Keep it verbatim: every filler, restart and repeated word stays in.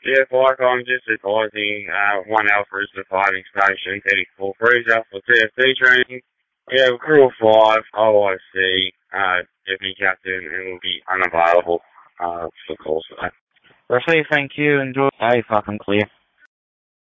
Yeah, Mike, I'm just advising uh, one Alpha is departing station, heading for Freezer for T F D training. We have a crew of five, O I C, uh, Deputy Captain, and will be unavailable uh, for calls today. Roughly, thank you. Enjoy. Hey, fucking clear.